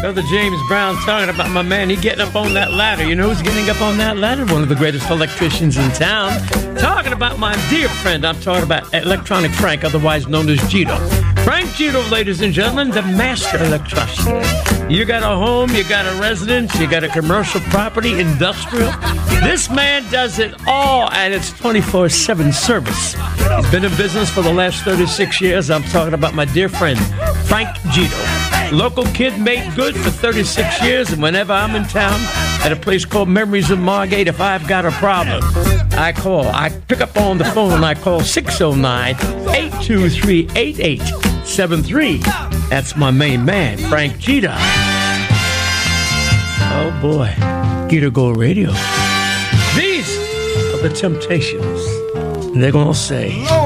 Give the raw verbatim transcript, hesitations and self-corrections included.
Brother James Brown talking about my man. He getting up on that ladder. You know who's getting up on that ladder? One of the greatest electricians in town. Talking about my dear friend. I'm talking about Electronic Frank, otherwise known as Gito. Frank Gito, ladies and gentlemen, the master electrician. You got a home, you got a residence, you got a commercial property, industrial. This man does it all, and it's twenty-four seven service. He's been in business for the last thirty-six years. I'm talking about my dear friend, Frank Gito. Local kid made good for thirty-six years, and whenever I'm in town at a place called Memories of Margate, if I've got a problem, I call. I pick up on the phone and I call six oh nine, eight two three, eight eight seven three. That's my main man, Frank Gito. Oh boy, Gito Gold Radio. These are the Temptations. They're gonna say